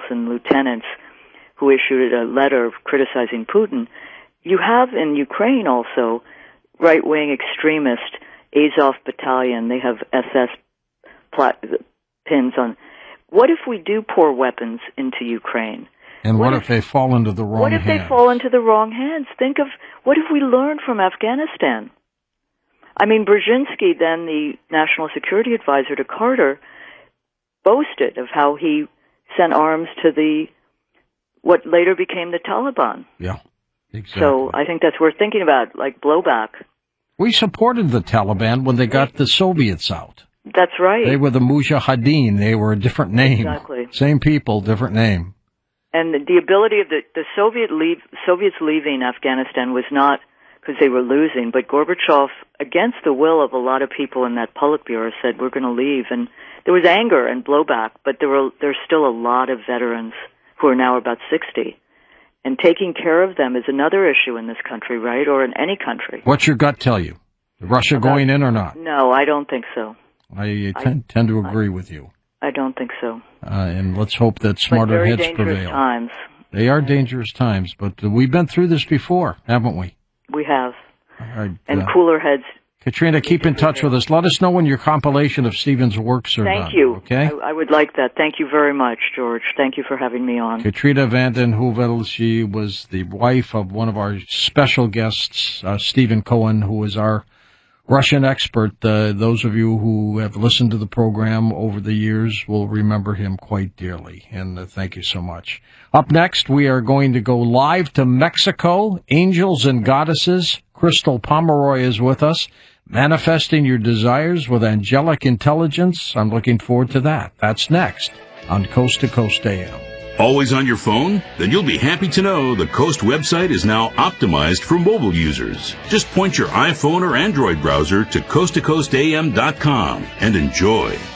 and lieutenants who issued a letter criticizing Putin. You have in Ukraine also right-wing extremist Azov Battalion. They have SS pins on. What if we do pour weapons into Ukraine? And what if they fall into the wrong hands? What if they fall into the wrong hands? Think of, what if we learned from Afghanistan? I mean, Brzezinski, then the national security advisor to Carter, boasted of how he sent arms to what later became the Taliban. Yeah, exactly. So I think that's worth thinking about, like blowback. We supported the Taliban when they got the Soviets out. That's right. They were the Mujahideen. They were a different name. Exactly. Same people, different name. And the ability of the Soviets leaving Afghanistan was not because they were losing, but Gorbachev, against the will of a lot of people in that Politburo, said, we're going to leave. And there was anger and blowback, but there's still a lot of veterans who are now about 60. And taking care of them is another issue in this country, right, or in any country. What's your gut tell you? Russia going in or not? No, I don't think so. I tend to agree with you. I don't think so. And let's hope that smarter heads prevail. Dangerous times. They are dangerous times, but we've been through this before, haven't we? We have. All right, and cooler heads. Katrina, keep in touch with us. Let us know when your compilation of Stephen's works are done. Thank you. Okay? I would like that. Thank you very much, George. Thank you for having me on. Katrina vanden Heuvel, she was the wife of one of our special guests, Stephen Cohen, who is our Russian expert. Those of you who have listened to the program over the years will remember him quite dearly, and thank you so much. Up next, we are going to go live to Mexico. Angels and Goddesses. Crystal Pomeroy is with us, manifesting your desires with angelic intelligence. I'm looking forward to that. That's next on Coast to Coast AM. Always on your phone? Then you'll be happy to know the Coast website is now optimized for mobile users. Just point your iPhone or Android browser to coasttocoastam.com and enjoy.